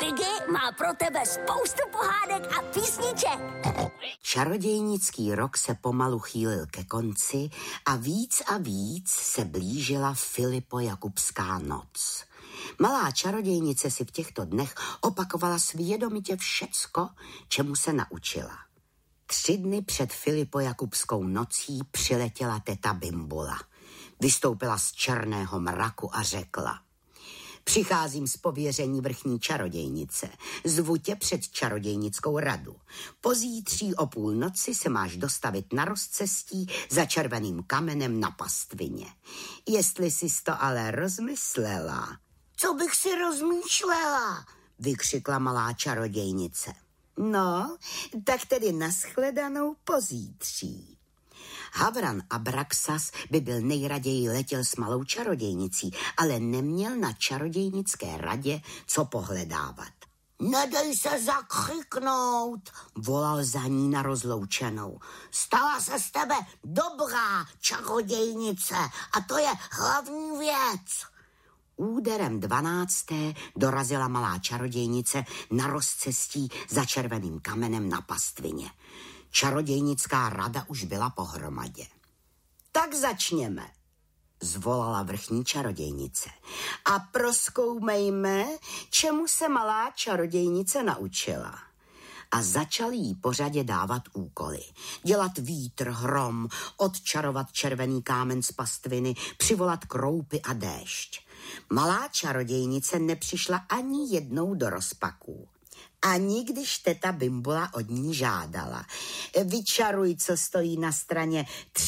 Iggy má pro tebe spoustu pohádek a písniček. Čarodějnický rok se pomalu chýlil ke konci a víc se blížila Filipo-Jakubská noc. Malá čarodějnice si v těchto dnech opakovala svědomitě všecko, čemu se naučila. 3 dny před Filipo-Jakubskou nocí přiletěla teta Bimbula. Vystoupila z černého mraku a řekla: Přicházím z pověření vrchní čarodějnice. Zvu tě před čarodějnickou radu. Pozítří o půlnoci se máš dostavit na rozcestí za červeným kamenem na pastvině. Jestli jsi to ale rozmyslela. Co bych si rozmýšlela? Vykřikla malá čarodějnice. No, tak tedy nashledanou pozítří. Havran Abraxas by byl nejraději letěl s malou čarodějnicí, ale neměl na čarodějnické radě co pohledávat. Nedej se zakřiknout, volal za ní na rozloučenou. Stala se z tebe dobrá čarodějnice a to je hlavní věc. Úderem 12. dorazila malá čarodějnice na rozcestí za červeným kamenem na pastvině. Čarodějnická rada už byla pohromadě. Tak začněme, zvolala vrchní čarodějnice. A prozkoumejme, čemu se malá čarodějnice naučila. A začali jí pořadě dávat úkoly. Dělat vítr, hrom, odčarovat červený kámen z pastviny, přivolat kroupy a déšť. Malá čarodějnice nepřišla ani jednou do rozpaků. Ani když teta Bimbula od ní žádala. Vyčaruj, co stojí na straně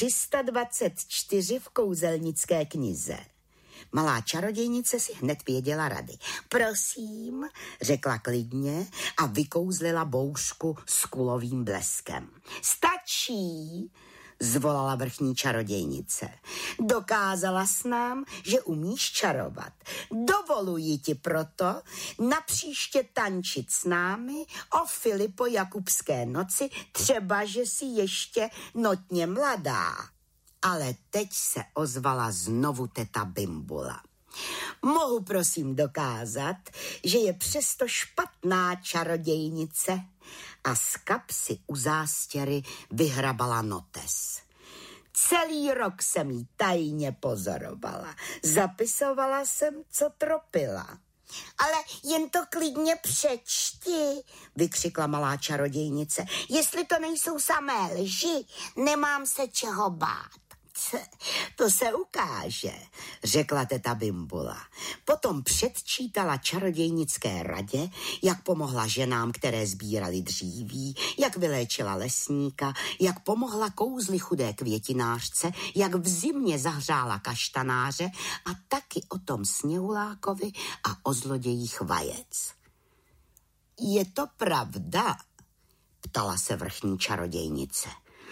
324 v kouzelnické knize. Malá čarodějnice si hned věděla rady. Prosím, řekla klidně a vykouzlila bouřku s kulovým bleskem. Stačí, zvolala vrchní čarodějnice. Dokázala s nám, že umíš čarovat. Dovoluji ti proto napříště tančit s námi o Filipo-Jakubské noci, třeba, že jsi ještě notně mladá. Ale teď se ozvala znovu teta Bimbula. Mohu prosím dokázat, že je přesto špatná čarodějnice? A z kapsy u zástěry vyhrabala notes. Celý rok jsem jí tajně pozorovala. Zapisovala jsem, co tropila. Ale jen to klidně přečti, vykřikla malá čarodějnice. Jestli to nejsou samé lži, nemám se čeho bát. To se ukáže, řekla teta Bimbula. Potom předčítala čarodějnické radě, jak pomohla ženám, které sbírali dříví, jak vyléčila lesníka, jak pomohla kouzli chudé květinářce, jak v zimě zahřála kaštanáře a taky o tom Sněhulákovi a o zlodějích vajec. Je to pravda? Ptala se vrchní čarodějnice.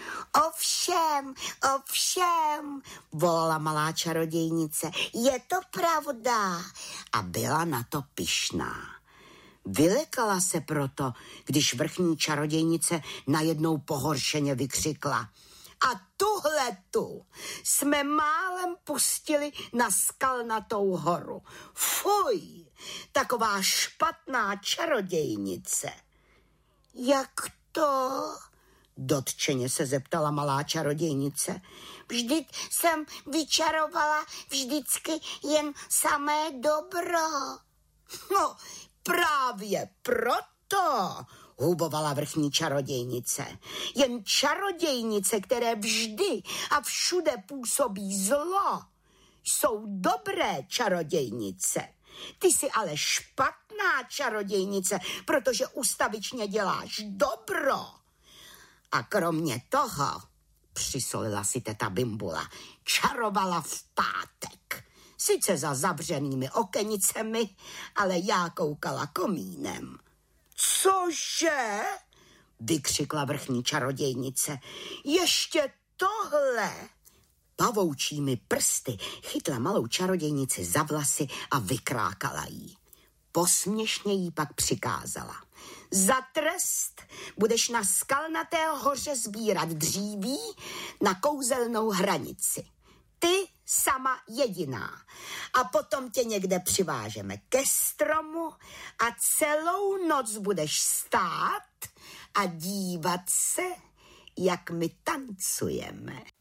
Ovšem, volala malá čarodějnice, je to pravda. A byla na to pyšná. Vylekala se proto, když vrchní čarodějnice najednou pohoršeně vykřikla. A tuhletu jsme málem pustili na Skalnatou horu. Fuj, taková špatná čarodějnice. Jak to? Dotčeně se zeptala malá čarodějnice. Vždyť jsem vyčarovala vždycky jen samé dobro. No, právě proto, hubovala vrchní čarodějnice. Jen čarodějnice, které vždy a všude působí zlo, jsou dobré čarodějnice. Ty jsi ale špatná čarodějnice, protože ustavičně děláš dobro. A kromě toho, přisolila si teta Bimbula, čarovala v pátek. Sice za zavřenými okenicemi, ale já koukala komínem. Cože? Vykřikla vrchní čarodějnice. Ještě tohle? Pavoučími prsty chytla malou čarodějnici za vlasy a vykrákala jí. Posměšně jí pak přikázala. Za trest budeš na Skalnaté hoře sbírat dříví na kouzelnou hranici. Ty sama jediná. A potom tě někde přivážeme ke stromu a celou noc budeš stát a dívat se, jak my tancujeme.